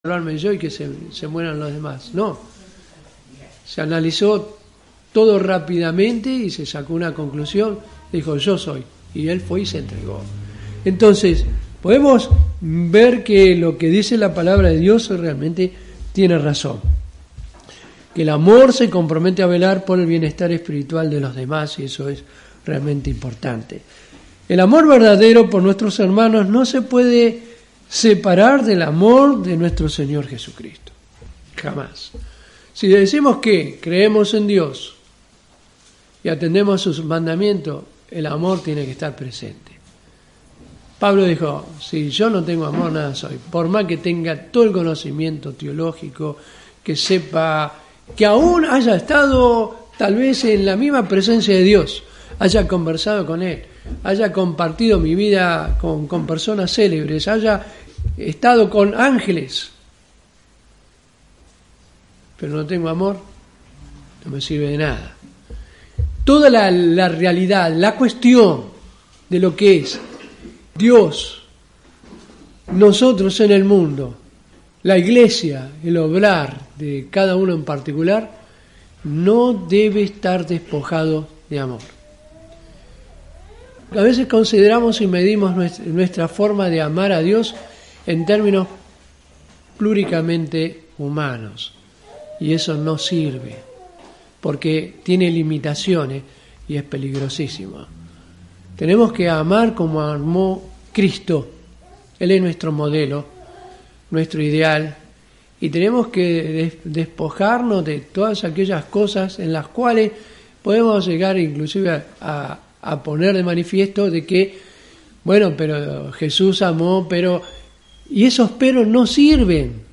salvarme yo y que se mueran los demás. No. Se analizó todo rápidamente y se sacó una conclusión. Dijo, yo soy. Y él fue y se entregó. Entonces, podemos ver que lo que dice la palabra de Dios realmente tiene razón. Que el amor se compromete a velar por el bienestar espiritual de los demás, y eso es realmente importante. El amor verdadero por nuestros hermanos no se puede separar del amor de nuestro Señor Jesucristo. Jamás. Si decimos que creemos en Dios y atendemos sus mandamientos, el amor tiene que estar presente. Pablo dijo, si yo no tengo amor, nada soy. Por más que tenga todo el conocimiento teológico, que sepa, que aún haya estado tal vez en la misma presencia de Dios, haya conversado con Él, haya compartido mi vida con personas célebres, haya estado con ángeles, pero no tengo amor, no me sirve de nada. Toda la realidad, la cuestión de lo que es Dios, nosotros en el mundo, la iglesia, el obrar de cada uno en particular, no debe estar despojado de amor. A veces consideramos y medimos nuestra forma de amar a Dios en términos plúricamente humanos, y eso no sirve, porque tiene limitaciones y es peligrosísimo. Tenemos que amar como amó Cristo. Él es nuestro modelo, nuestro ideal, y tenemos que despojarnos de todas aquellas cosas en las cuales podemos llegar inclusive a poner de manifiesto de que, bueno, pero Jesús amó, pero... Y esos peros no sirven,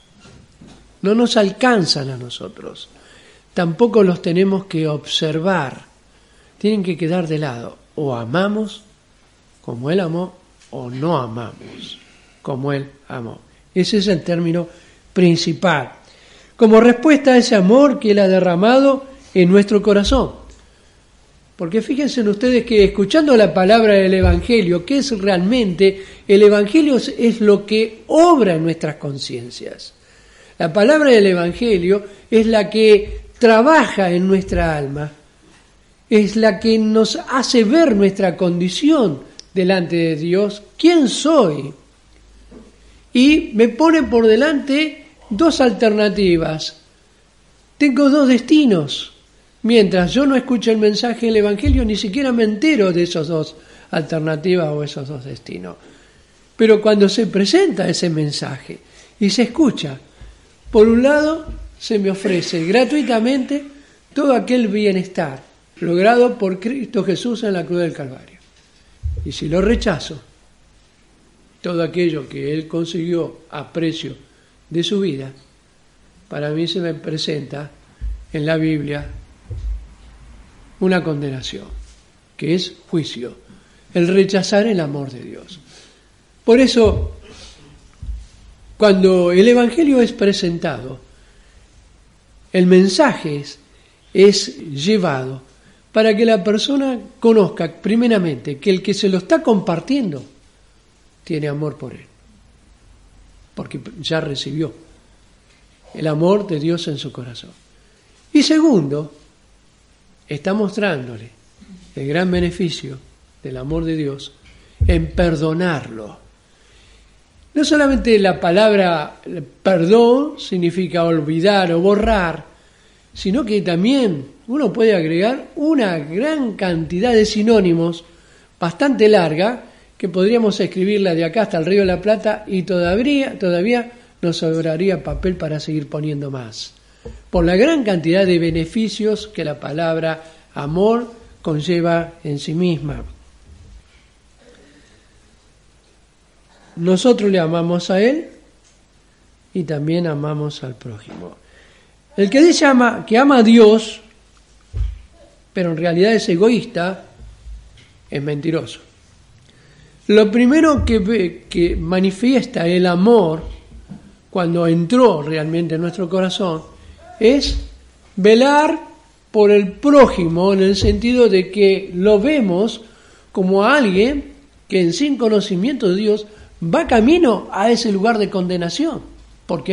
no nos alcanzan a nosotros. Tampoco los tenemos que observar, tienen que quedar de lado. O amamos como Él amó, o no amamos como Él amó. Ese es el término principal. Como respuesta a ese amor que Él ha derramado en nuestro corazón. Porque fíjense ustedes que escuchando la palabra del Evangelio, ¿qué es realmente? El Evangelio es lo que obra en nuestras conciencias. La palabra del Evangelio es la que trabaja en nuestra alma, es la que nos hace ver nuestra condición delante de Dios, quién soy. Y me pone por delante dos alternativas. Tengo dos destinos. Mientras yo no escucho el mensaje del Evangelio, ni siquiera me entero de esas dos alternativas o esos dos destinos. Pero cuando se presenta ese mensaje y se escucha, por un lado se me ofrece gratuitamente todo aquel bienestar logrado por Cristo Jesús en la cruz del Calvario. Y si lo rechazo, todo aquello que Él consiguió a precio de su vida, para mí se me presenta en la Biblia una condenación, que es juicio, el rechazar el amor de Dios. Por eso, cuando el Evangelio es presentado, el mensaje es llevado para que la persona conozca primeramente que el que se lo está compartiendo tiene amor por él, porque ya recibió el amor de Dios en su corazón. Y segundo, está mostrándole el gran beneficio del amor de Dios en perdonarlo. No solamente la palabra perdón significa olvidar o borrar, sino que también uno puede agregar una gran cantidad de sinónimos bastante larga que podríamos escribirla de acá hasta el Río de la Plata y todavía nos sobraría papel para seguir poniendo más. Por la gran cantidad de beneficios que la palabra amor conlleva en sí misma. Nosotros le amamos a Él y también amamos al prójimo. El que dice que ama a Dios, pero en realidad es egoísta, es mentiroso. Lo primero que manifiesta el amor cuando entró realmente en nuestro corazón es velar por el prójimo, en el sentido de que lo vemos como a alguien que sin conocimiento de Dios va camino a ese lugar de condenación.